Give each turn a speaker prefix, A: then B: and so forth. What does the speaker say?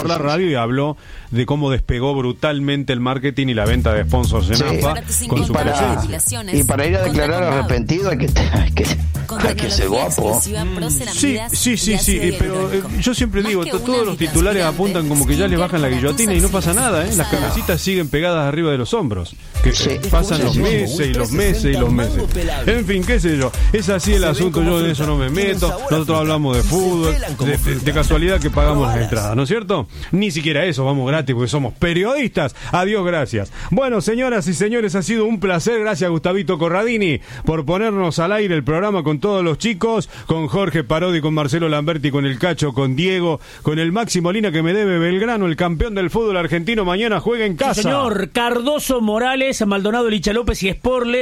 A: por la radio y habló de cómo despegó brutalmente el marketing y la venta de sponsors en AFA con su presencia.
B: Y para ir a declarar arrepentido hay que ser guapo.
A: Sí, pero yo siempre digo, todos los titulares apuntan como que ya les bajan la guillotina y no pasa nada, ¿eh? Las cabecitas siguen pegadas arriba de los hombros, que pasan los meses y los meses y los meses. En fin, qué sé yo, es así el asunto, yo en eso no me meto. Nosotros hablamos de fútbol, de casualidad que pagamos las entradas, ¿no es cierto? Ni siquiera eso, vamos gratis porque somos periodistas. Adiós, gracias. Bueno, señoras y señores, ha sido un placer. Gracias a Gustavito Corradini por ponernos al aire el programa con todos los chicos, con Jorge Parodi, con Marcelo Lamberti, con el Cacho, con Diego, con el Maxi Molina que me debe Belgrano, el campeón del fútbol argentino. Mañana juega en casa.
C: Sí, señor. Cardoso, Morales, Maldonado, Licha López y Sporle.